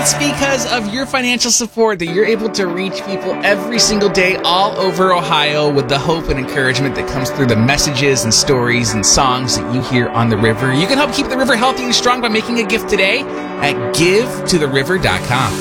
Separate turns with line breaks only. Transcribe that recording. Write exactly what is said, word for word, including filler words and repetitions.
It's because of your financial support that you're able to reach people every single day all over Ohio with the hope and encouragement that comes through the messages and stories and songs that you hear on the river. You can help keep the river healthy and strong by making a gift today at give to the river dot com.